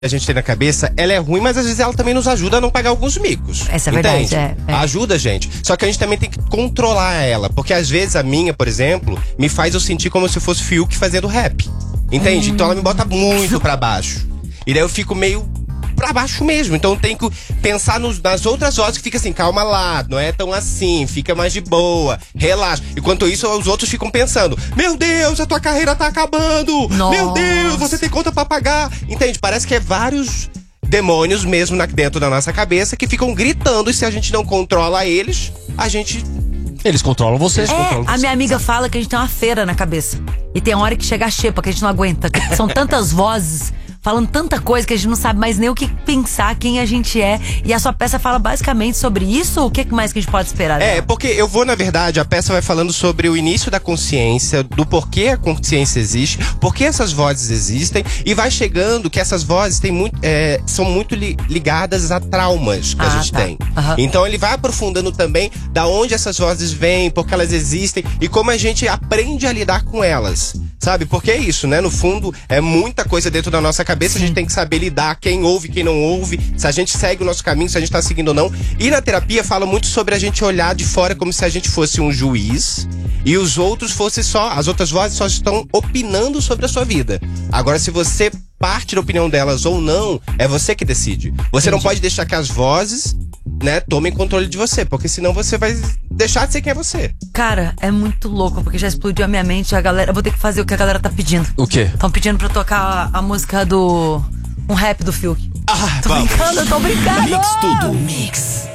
a gente tem na cabeça, ela é ruim, mas às vezes ela também nos ajuda a não pagar alguns micos. Essa é entende? verdade, é. Ajuda a gente. Só que a gente também tem que controlar ela. Porque às vezes a minha, por exemplo, me faz eu sentir como se fosse Fiuk fazendo rap. Entende? Então ela me bota muito pra baixo. E daí eu fico meio pra baixo mesmo. Então eu tenho que pensar nas outras vozes que fica assim, calma lá, não é tão assim, fica mais de boa, relaxa. Enquanto isso, os outros ficam pensando, meu Deus, a tua carreira tá acabando! Nossa. Meu Deus, você tem conta pra pagar! Entende? Parece que é vários demônios mesmo dentro da nossa cabeça que ficam gritando, e se a gente não controla eles, a gente... Eles controlam vocês. A minha amiga fala que a gente tem uma feira na cabeça. E tem hora que chega a xepa, que a gente não aguenta. São tantas vozes falando tanta coisa que a gente não sabe mais nem o que pensar, quem a gente é. E a sua peça fala basicamente sobre isso? O que mais que a gente pode esperar dela? Porque eu vou, na verdade, a peça vai falando sobre o início da consciência, do porquê a consciência existe, porquê essas vozes existem, e vai chegando que essas vozes são muito ligadas a traumas que a gente tem. Uhum. Então ele vai aprofundando também da onde essas vozes vêm, porque elas existem e como a gente aprende a lidar com elas. Sabe? Porque é isso, né? No fundo, é muita coisa dentro da nossa cabeça. A gente tem que saber lidar, quem ouve, quem não ouve, se a gente segue o nosso caminho, se a gente tá seguindo ou não. E na terapia fala muito sobre a gente olhar de fora como se a gente fosse um juiz e os outros fossem as outras vozes só estão opinando sobre a sua vida. Agora, se você parte da opinião delas ou não, é você que decide. Você não pode deixar que as vozes, né, tomem controle de você, porque senão você vai deixar de ser quem é você. Cara, é muito louco, porque já explodiu a minha mente. A galera, eu vou ter que fazer o que a galera tá pedindo. O quê? Estão pedindo pra eu tocar a música um rap do Fiuk. Ah, Tô brincando, eu tô brincando. Mix Tudo. Mix.